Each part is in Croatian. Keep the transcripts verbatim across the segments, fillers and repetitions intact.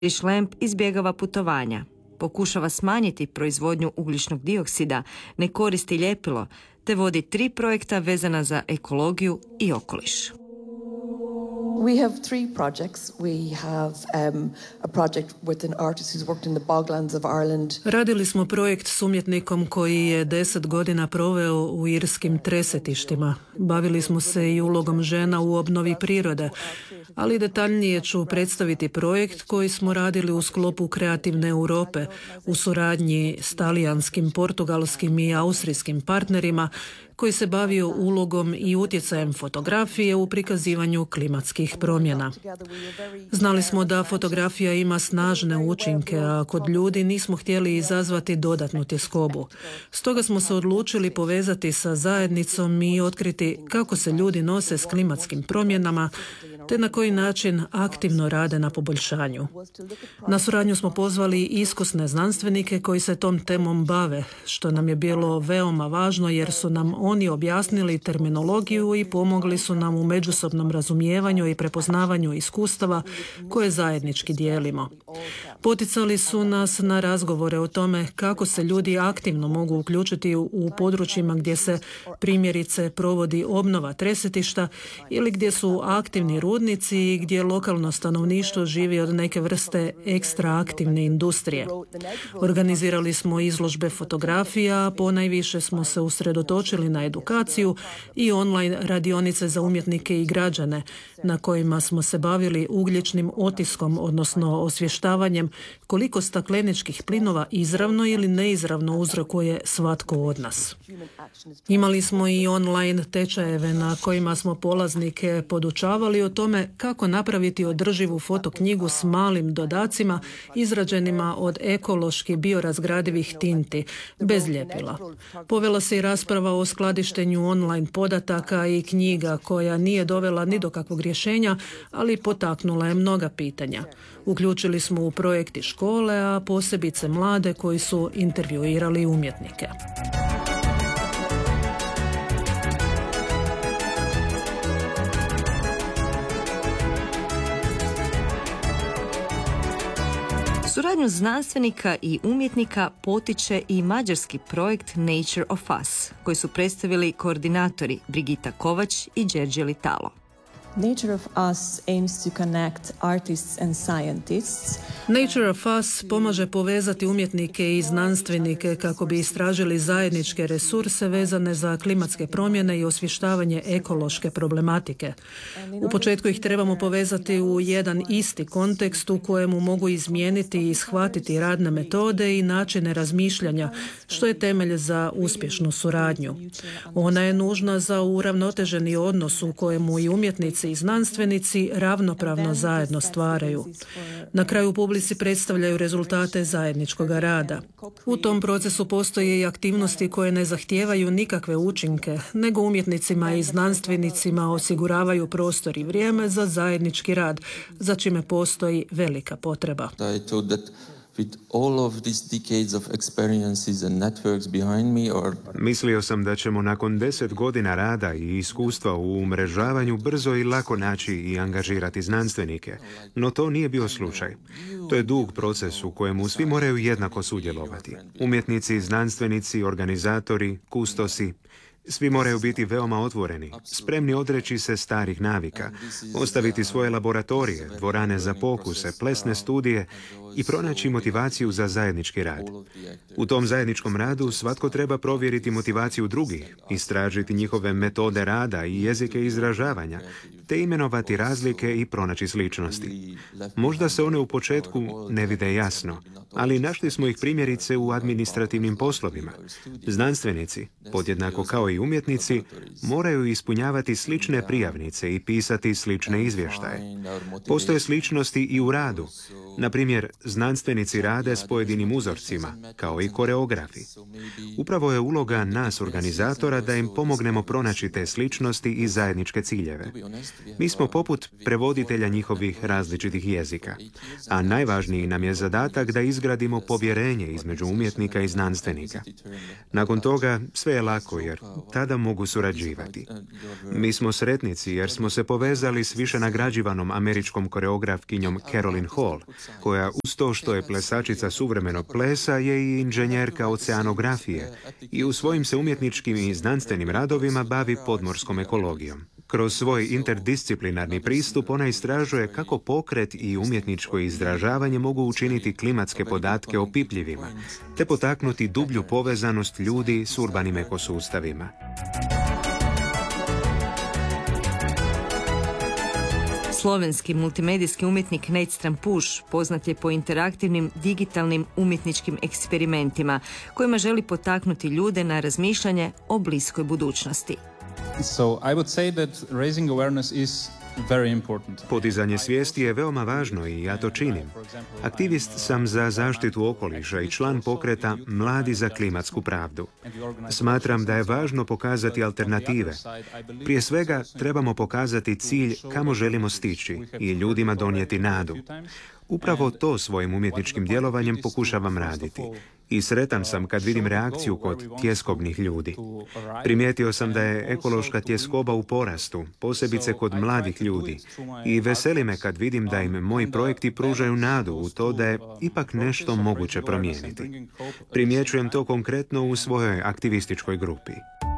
Šlemp izbjegava putovanja, pokušava smanjiti proizvodnju ugljičnog dioksida, ne koristi ljepilo, te vodi tri projekta vezana za ekologiju i okoliš. We have three projects. We have um, a project with an artist who's worked in the boglands of Ireland. Radili smo projekt s umjetnikom koji je deset godina proveo u irskim tresetištima. Bavili smo se i ulogom žena u obnovi prirode, ali detaljnije ću predstaviti projekt koji smo radili u sklopu Kreativne Europe u suradnji s talijanskim, portugalskim i austrijskim partnerima koji se bavio ulogom i utjecajem fotografije u prikazivanju klimatskih promjena. Znali smo da fotografija ima snažne učinke, a kod ljudi nismo htjeli izazvati dodatnu tjeskobu. Stoga smo se odlučili povezati sa zajednicom i otkriti kako se ljudi nose s klimatskim promjenama, te na koji način aktivno rade na poboljšanju. Na suradnju smo pozvali iskusne znanstvenike koji se tom temom bave, što nam je bilo veoma važno jer su nam oni objasnili terminologiju i pomogli su nam u međusobnom razumijevanju i prepoznavanju iskustava koje zajednički dijelimo. Poticali su nas na razgovore o tome kako se ljudi aktivno mogu uključiti u područjima gdje se primjerice provodi obnova tresetišta ili gdje su aktivni rudnici i gdje lokalno stanovništvo živi od neke vrste ekstra aktivne industrije. Organizirali smo izložbe fotografija, a ponajviše smo se usredotočili na edukaciju i online radionice za umjetnike i građane, na kojima smo se bavili ugljičnim otiskom, odnosno osvještavanjem koliko stakleničkih plinova izravno ili neizravno uzrokuje svatko od nas. Imali smo i online tečajeve na kojima smo polaznike podučavali o tome kako napraviti održivu fotoknjigu s malim dodacima izrađenima od ekološki biorazgradivih tinti, bez ljepila. Povela se i rasprava o skladištenju online podataka i knjiga koja nije dovela ni do kakvog rješenja, ali potaknula je mnoga pitanja. Uključili smo u projekti škole, a posebice mlade koji su intervjuirali umjetnike. Suradnju znanstvenika i umjetnika potiče i mađarski projekt Nature of Us, koji su predstavili koordinatori Brigita Kovač i Đerđe Litalo. Nature of Us aims to connect artists and scientists. Nature of Us pomaže povezati umjetnike i znanstvenike kako bi istražili zajedničke resurse vezane za klimatske promjene i osvještavanje ekološke problematike. U početku ih trebamo povezati u jedan isti kontekst u kojemu mogu izmijeniti i shvatiti radne metode i načine razmišljanja, što je temelj za uspješnu suradnju. Ona je nužna za uravnoteženi odnos u kojemu i umjetnici i znanstvenici ravnopravno zajedno stvaraju. Na kraju publici predstavljaju rezultate zajedničkog rada. U tom procesu postoje i aktivnosti koje ne zahtijevaju nikakve učinke, nego umjetnicima i znanstvenicima osiguravaju prostor i vrijeme za zajednički rad, za čime postoji velika potreba. With all of these decades of experiences and networks behind me, or... Mislio sam da ćemo nakon deset godina rada i iskustva u umrežavanju brzo i lako naći i angažirati znanstvenike, no to nije bio slučaj. To je dug proces u kojemu svi moraju jednako sudjelovati. Umjetnici, znanstvenici, organizatori, kustosi, svi moraju biti veoma otvoreni, spremni odreći se starih navika, ostaviti svoje laboratorije, dvorane za pokuse, plesne studije i pronaći motivaciju za zajednički rad. U tom zajedničkom radu svatko treba provjeriti motivaciju drugih, istražiti njihove metode rada i jezike izražavanja, te imenovati razlike i pronaći sličnosti. Možda se one u početku ne vide jasno, ali našli smo ih primjerice u administrativnim poslovima. Znanstvenici, podjednako kao i umjetnici, moraju ispunjavati slične prijavnice i pisati slične izvještaje. Postoje sličnosti i u radu. Na primjer, znanstvenici rade s pojedinim uzorcima, kao i koreografi. Upravo je uloga nas organizatora da im pomognemo pronaći te sličnosti i zajedničke ciljeve. Mi smo poput prevoditelja njihovih različitih jezika, a najvažniji nam je zadatak da izgradimo povjerenje između umjetnika i znanstvenika. Nakon toga sve je lako jer tada mogu surađivati. Mi smo sretnici jer smo se povezali s više nagrađivanom američkom koreografkinjom Carolyn Hall, koja uz to što je plesačica suvremenog plesa je i inženjerka oceanografije i u svojim se umjetničkim i znanstvenim radovima bavi podmorskom ekologijom. Kroz svoj interdisciplinarni pristup ona istražuje kako pokret i umjetničko izražavanje mogu učiniti klimatske podatke opipljivima, te potaknuti dublju povezanost ljudi s urbanim ekosustavima. Slovenski multimedijski umjetnik Nate Strampuš poznat je po interaktivnim digitalnim umjetničkim eksperimentima kojima želi potaknuti ljude na razmišljanje o bliskoj budućnosti. So I would say that raising awareness is very important. Podizanje svijesti je veoma važno i ja to činim. Aktivist sam za zaštitu okoliša i član pokreta Mladi za klimatsku pravdu. Smatram da je važno pokazati alternative. Prije svega trebamo pokazati cilj kamo želimo stići i ljudima donijeti nadu. Upravo to svojim umjetničkim djelovanjem pokušavam raditi. I sretan sam kad vidim reakciju kod tjeskobnih ljudi. Primijetio sam da je ekološka tjeskoba u porastu, posebice kod mladih ljudi. I veseli me kad vidim da im moji projekti pružaju nadu u to da je ipak nešto moguće promijeniti. Primjećujem to konkretno u svojoj aktivističkoj grupi.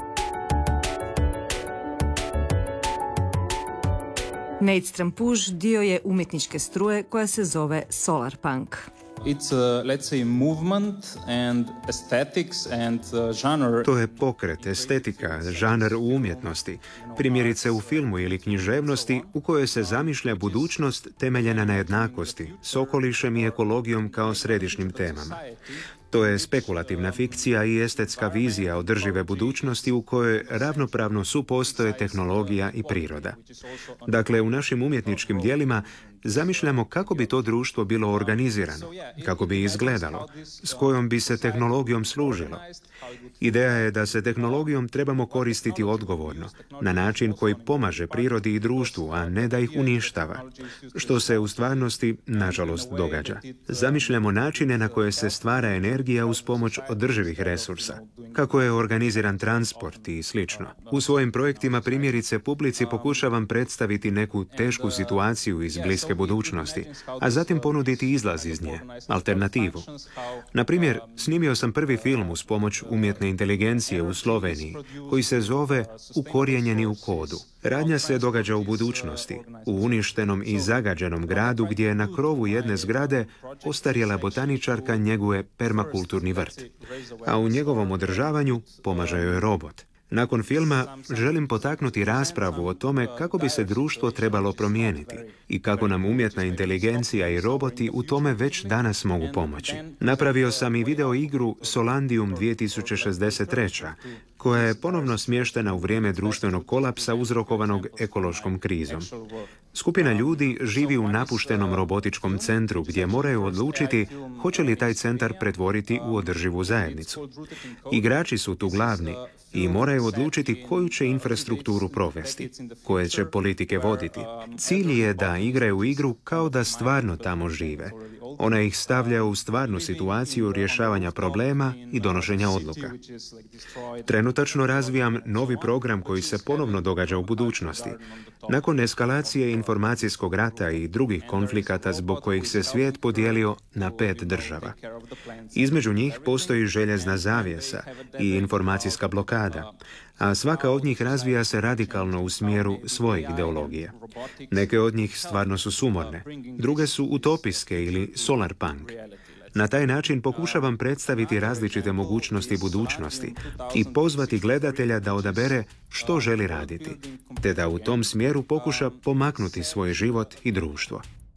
Nate Strampuš dio je umjetničke struje koja se zove Solar Punk. It's a, let's say, movement and aesthetics and uh, genre. To je pokret, estetika, žanr u umjetnosti, primjerice u filmu ili književnosti u kojoj se zamišlja budućnost temeljena na jednakosti, s okolišem i ekologijom kao središnjim temama. To je spekulativna fikcija i estetska vizija održive budućnosti u kojoj ravnopravno supostoje tehnologija i priroda. Dakle, u našim umjetničkim djelima zamišljamo kako bi to društvo bilo organizirano, kako bi izgledalo, s kojom bi se tehnologijom služilo. Ideja je da se tehnologijom trebamo koristiti odgovorno, na način koji pomaže prirodi i društvu, a ne da ih uništava, što se u stvarnosti, nažalost, događa. Zamišljamo načine na koje se stvara energija uz pomoć održivih resursa, kako je organiziran transport i slično. U svojim projektima primjerice publici pokušavam predstaviti neku tešku situaciju iz bliske budućnosti, a zatim ponuditi izlaz iz nje, alternativu. Na primjer, snimio sam prvi film uz pomoć umjetne inteligencije u Sloveniji, koji se zove Ukorijenjeni u kodu. Radnja se događa u budućnosti, u uništenom i zagađenom gradu gdje na krovu jedne zgrade ostarjela botaničarka njeguje permakulturni vrt, a u njegovom održavanju pomaže joj robot. Nakon filma želim potaknuti raspravu o tome kako bi se društvo trebalo promijeniti i kako nam umjetna inteligencija i roboti u tome već danas mogu pomoći. Napravio sam i video igru Solandium dvije tisuće šezdeset tri, koja je ponovno smještena u vrijeme društvenog kolapsa uzrokovanog ekološkom krizom. Skupina ljudi živi u napuštenom robotičkom centru gdje moraju odlučiti hoće li taj centar pretvoriti u održivu zajednicu. Igrači su tu glavni i moraju odlučiti koju će infrastrukturu provesti, koje će politike voditi. Cilj je da igraju igru kao da stvarno tamo žive. Ona ih stavlja u stvarnu situaciju rješavanja problema i donošenja odluka. Trenutačno razvijam novi program koji se ponovno događa u budućnosti. Nakon eskalacije informacijskog rata i drugih konflikata zbog kojih se svijet podijelio na pet država. Između njih postoji željezna zavjesa i informacijska blokada, a svaka od njih razvija se radikalno u smjeru svoje ideologije. Neke od njih stvarno su sumorne, druge su utopijske ili solar punk. Na taj način pokušavam predstaviti različite mogućnosti budućnosti i pozvati gledatelja da odabere što želi raditi, te da u tom smjeru pokuša pomaknuti svoj život i društvo.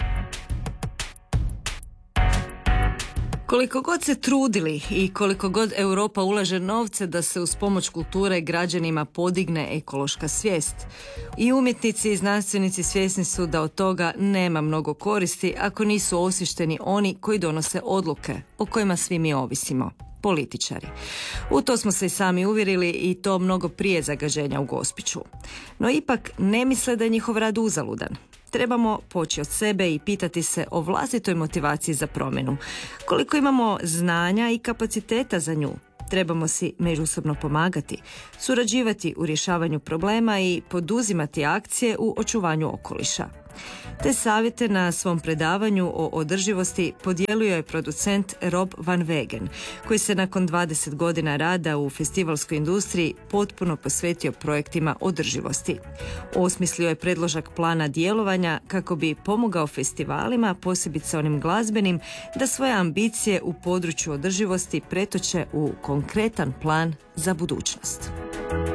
Koliko god se trudili i koliko god Europa ulaže novce da se uz pomoć kulture građanima podigne ekološka svijest, i umjetnici i znanstvenici svjesni su da od toga nema mnogo koristi ako nisu osviješteni oni koji donose odluke o kojima svi mi ovisimo, političari. U to smo se i sami uvjerili i to mnogo prije zagađenja u Gospiću. No ipak ne misle da je njihov rad uzaludan. Trebamo poći od sebe i pitati se o vlastitoj motivaciji za promjenu. Koliko imamo znanja i kapaciteta za nju? Trebamo si međusobno pomagati, surađivati u rješavanju problema i poduzimati akcije u očuvanju okoliša. Te savjete na svom predavanju o održivosti podijelio je producent Rob Van Wegen, koji se nakon dvadeset godina rada u festivalskoj industriji potpuno posvetio projektima održivosti. Osmislio je predložak plana djelovanja kako bi pomogao festivalima, posebice onim glazbenim, da svoje ambicije u području održivosti pretoče u konkretan plan za budućnost.